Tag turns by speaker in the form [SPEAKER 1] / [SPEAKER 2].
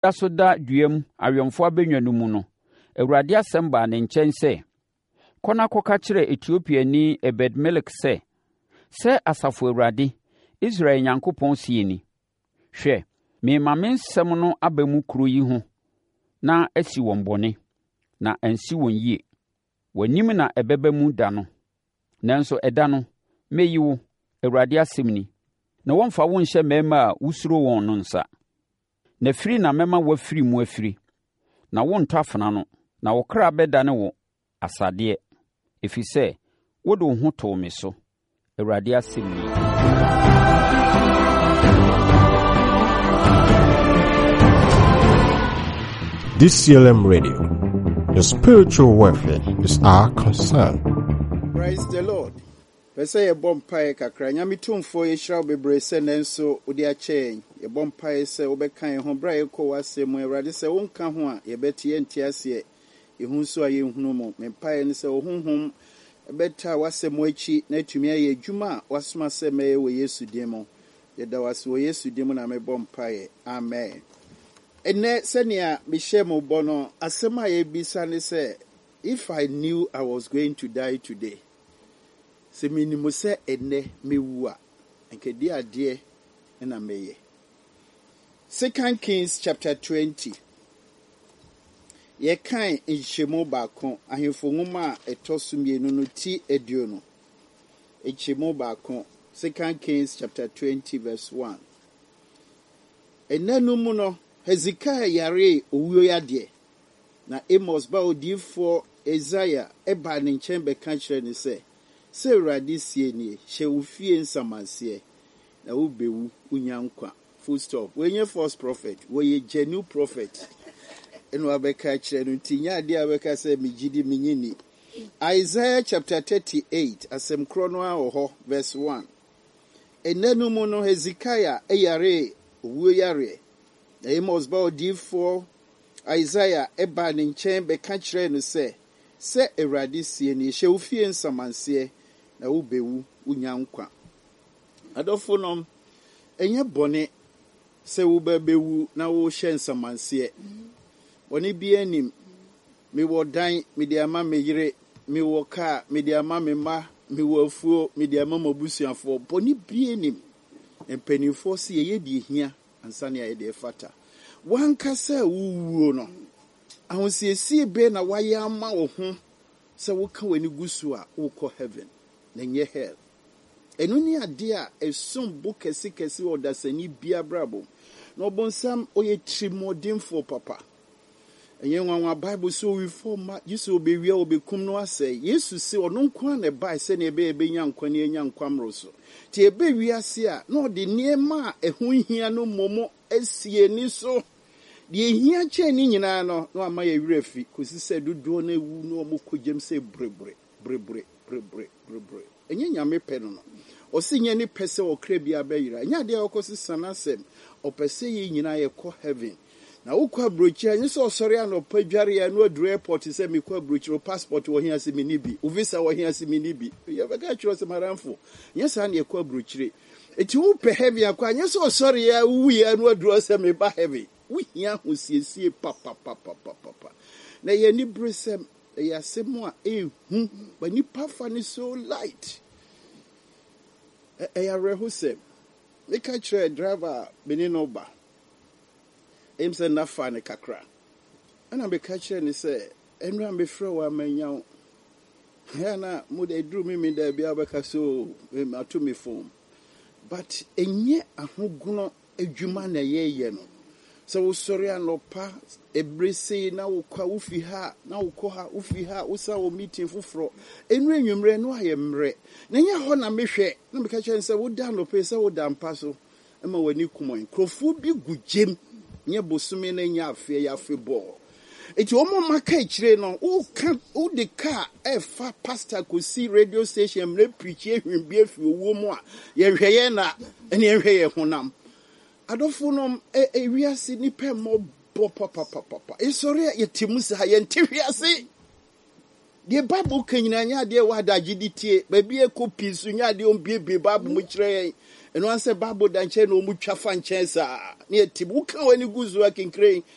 [SPEAKER 1] so da duam awɛmfo abɛnwa no mu no, Awurade asɛm baa ne nkyɛn sɛ, "Kɔ na kɔka kyerɛ Etiopiani Ebed-Melek sɛ Asafo Awurade, Israel Nyankopɔn sie ni. Hwɛ, mema me nsɛm no aba mu kuro yi ho na asi wɔn bɔne, na ansi wɔn yie. W'anim na ɛbɛba mu da no. Nanso ɛda no, mɛyi wo, Awurade asɛm ni, na wɔmfa wo nhyɛ mmarima a wosuro wɔn no nsa. Na firi na mɛma woafiri mu afiri, na wontɔ afena no, na wo kra bɛdane wo asadeɛ, ɛfiri sɛ wode wo ho too me so, Awurade asɛm ni."
[SPEAKER 2] DCLM Radio. Your spiritual welfare is our concern.
[SPEAKER 3] Praise the Lord. Pese ye bompae kakra nyame tumfo ye hira bebre se nenso odi achen ye bompae se obekan ho bra ye kɔ wasɛm Awurade se wonka ho a ye betie ntiase ye hu so aye hunu mo mempae ne se ohunhum beta wasɛm achi na tumi aye adwuma wasoma se meye wo Yesu dim mo ye da wase wo Yesu dim na me bompae. Amen. Ene senia mehye mo bono asɛm a ye bisa ne se, if I knew I was going to die today, se minimo se ene mewu a nkedi ade na meye. 2 Kings chapter 20. Ye kan nhyemu baako ahemfo nwoma a etoso mienu no ti aduonu. Nhyemu baako 2 Kings chapter 20 verse 1. Enanu mu no Hezekiah yare owuo yade na Amos ba odifo Isaiah eba ne nkyɛn bɛka kyerɛ ne sɛ Awurade sie nie hyɛ wo fie nsamanseɛ na wo bewu unya nkwa. Full stop. When you false prophet, when you genuine prophet, and wabɛka kyerɛ no nti nya ade a bɛka sɛ megidi menyini. Isaiah chapter 38 asɛm kro no a wɔ verse 1. Enanu mu no Hezekiah yare owuo yare na Amos ba odifo Isaiah eba ne nkyɛn bɛka kyerɛ no sɛ Awurade sie nie hyɛ wo fie nsamanseɛ na wo bewu unya nkwa. Adofo nom enye bone se wo bewu na wo hyɛ nsamanseɛ. Bone bi anim me wo dan me de ama me yere me wo ka me de ama me ma me wo afuo me de ama mabusuafo. Bone bi anim empanifo se ye di hia ansa ne ye de fata. Wanka se wuwo no ahosiesie be na waye ama wo ho se wo ka wani gusu a wo kɔ heaven na nye hell. Enu ni ade a esum bo kesi odasani bia brabo na obonsam oye trimodinfo papa. Enye nwanwa Bible so we forma Yesu obewia obekum no asɛ Yesu se ɔno nko na bai sɛ ne ebe nya nkwa ne nya nkwamro so ti ebe wiase a na ɔde niema a ɛho hia no momo asie ni so de hia kyɛ ni nyinaa no na ama yɛ werɛ fi kosi sɛ dodo na ewu no ɔmo kɔgyem sɛ brebre. Enye nyame pɛ no osi nye ni pɛ sɛ ɔkra bia bɛyira nya de ɔkɔsi sanasɛm ɔpɛ sɛ yɛ nyinaa yɛ kɔ heaven. Na ukwa brochi anyi so sorry an opadware ya no adru airport se me kwa brochi o passport wo hia se mini bi o visa wo hia se mini bi ya beka chiro se maramfo nya sa na ekwa brochi eti wo pe heavy akwa anyi so sorry ya wu ya no adru se me ba heavy wo hia ho siesie papa na ye ni bresem ya semo a ehu ba ni pafa ni so light ya reho se me ka chire driver benino ba Emse na fa ne kakra. Ana be ka kire ni se enra me frɛ wa manya. Ya na mo de dru me da bia beka so ato me phone. But enye ahoguno adwuma na ye no. So wo sori anopa ebrese na wo kwa wo fi ha na wo kɔ ha wo fi ha wo sa wo meeting foforo. Enra nwumre no ayemre. Na nye ho na mehwɛ na me ka kire se wo da no pe se wo da mpa so. Ema wani kumon. Krofo bi gujem nye bosume na nya afie ya afebɔ eti omo maka ikire no wo de car fa pastor ko si radio station mle preach ehwimbi afi owo mu a ye hweye na ene hweye honam adofo no wiase ni pɛ mo bo papa esori yetimu sa ye ntihwiase de Bible kanyina nya de wa da giditie ba bi ekopi su nya de ombie Bible mu kire eno anse Bible da nche no mu twafa nche sa na yetimu ka wani guzu akenkre